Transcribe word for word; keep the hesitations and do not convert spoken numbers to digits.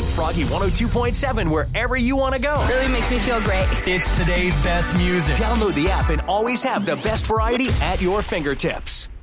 Froggy one oh two point seven wherever you want to go. Really makes me feel great. It's today's best music. Download the app and always have the best variety at your fingertips.